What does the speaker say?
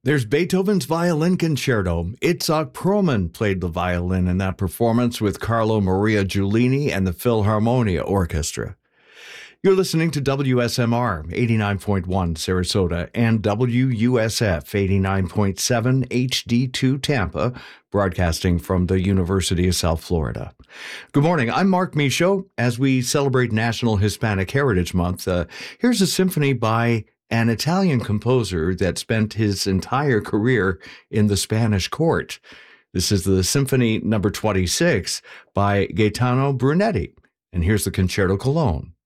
There's Beethoven's Violin Concerto. Itzhak Perlman played the violin in that performance with Carlo Maria Giulini and the Philharmonia Orchestra. You're listening to WSMR 89.1 Sarasota and WUSF 89.7 HD2 Tampa, broadcasting from the University of South Florida. Good morning. I'm Mark Michaud. As we celebrate National Hispanic Heritage Month, here's a symphony by an Italian composer that spent his entire career in the Spanish court. This is the Symphony No. 26 by Gaetano Brunetti. And here's the Concerto Cologne.